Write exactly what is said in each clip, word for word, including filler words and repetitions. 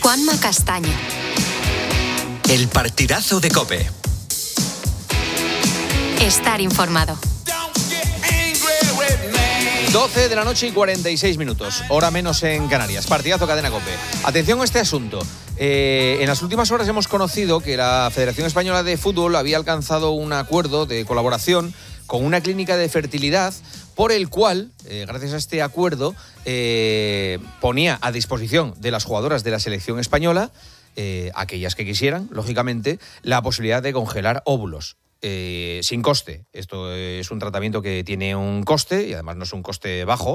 Juanma Castaño. El partidazo de COPE. Estar informado. doce de la noche y cuarenta y seis minutos, hora menos en Canarias. Partidazo Cadena COPE. Atención a este asunto. Eh, en las últimas horas hemos conocido que la Federación Española de Fútbol había alcanzado un acuerdo de colaboración con una clínica de fertilidad por el cual, eh, gracias a este acuerdo, eh, ponía a disposición de las jugadoras de la selección española, eh, aquellas que quisieran, lógicamente, la posibilidad de congelar óvulos. Eh, sin coste. Esto es un tratamiento que tiene un coste y además no es un coste bajo,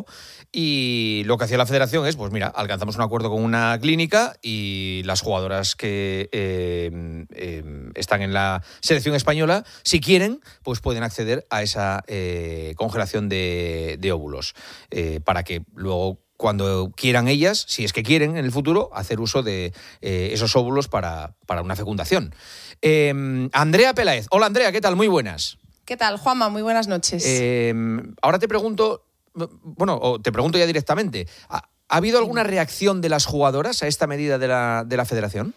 y lo que hacía la federación es, pues mira, alcanzamos un acuerdo con una clínica y las jugadoras que eh, eh, están en la selección española, si quieren, pues pueden acceder a esa eh, congelación de, de óvulos, eh, para que luego, cuando quieran ellas, si es que quieren en el futuro, hacer uso de eh, esos óvulos para, para una fecundación. Eh, Andrea Peláez. Hola, Andrea, ¿qué tal? Muy buenas. ¿Qué tal, Juanma? Muy buenas noches. Eh, ahora te pregunto, bueno, o te pregunto ya directamente, ¿ha, ¿ha habido alguna reacción de las jugadoras a esta medida de la, de la federación?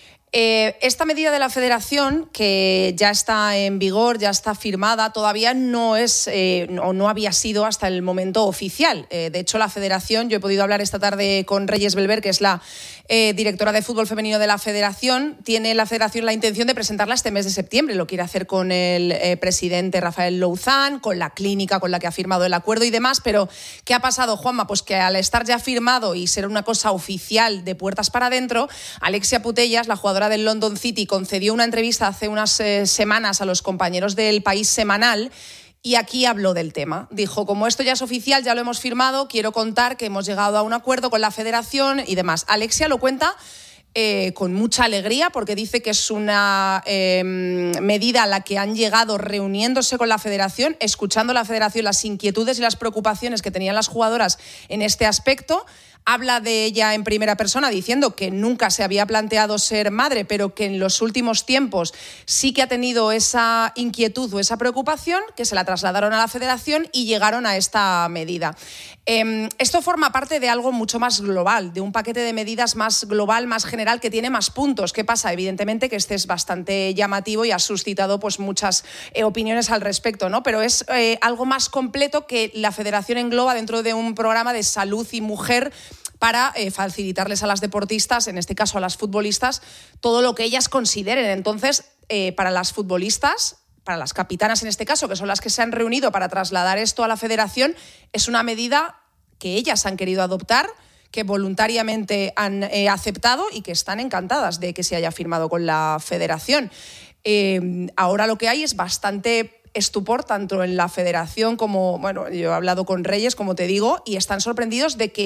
Eh, esta medida de la Federación, que ya está en vigor, ya está firmada, todavía no es eh, no, no había sido hasta el momento oficial. Eh, de hecho, la Federación, yo he podido hablar esta tarde con Reyes Belver, que es la eh, directora de fútbol femenino de la Federación. Tiene la Federación la intención de presentarla este mes de septiembre. Lo quiere hacer con el eh, presidente Rafael Louzán, con la clínica con la que ha firmado el acuerdo y demás. Pero, ¿qué ha pasado, Juanma? Pues que al estar ya firmado y ser una cosa oficial de puertas para adentro, Alexia Putellas, la jugadora del London City, concedió una entrevista hace unas eh, semanas a los compañeros del País Semanal y aquí habló del tema. Dijo, como esto ya es oficial, ya lo hemos firmado, quiero contar que hemos llegado a un acuerdo con la Federación y demás. Alexia lo cuenta eh, con mucha alegría porque dice que es una eh, medida a la que han llegado reuniéndose con la Federación, escuchando a la Federación las inquietudes y las preocupaciones que tenían las jugadoras en este aspecto. Habla de ella en primera persona diciendo que nunca se había planteado ser madre, pero que en los últimos tiempos sí que ha tenido esa inquietud o esa preocupación, que se la trasladaron a la Federación y llegaron a esta medida. Eh, esto forma parte de algo mucho más global, de un paquete de medidas más global, más general, que tiene más puntos. ¿Qué pasa? Evidentemente que este es bastante llamativo y ha suscitado pues, muchas eh, opiniones al respecto, ¿no? Pero es eh, algo más completo que la Federación engloba dentro de un programa de salud y mujer para eh, facilitarles a las deportistas, en este caso a las futbolistas, todo lo que ellas consideren. Entonces, eh, para las futbolistas, para las capitanas en este caso, que son las que se han reunido para trasladar esto a la Federación, es una medida que ellas han querido adoptar, que voluntariamente han eh, aceptado y que están encantadas de que se haya firmado con la Federación. Eh, ahora lo que hay es bastante estupor tanto en la Federación como, bueno, yo he hablado con Reyes, como te digo, y están sorprendidos de que